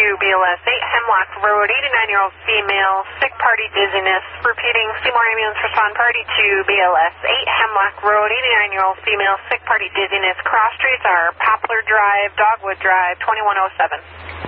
BLS 8 Hemlock Road, 89-year-old female, sick party dizziness. Repeating, Seymour Ambulance respond party to BLS 8 Hemlock Road, 89-year-old female, sick party dizziness. Cross streets are Poplar Drive, Dogwood Drive, 2107.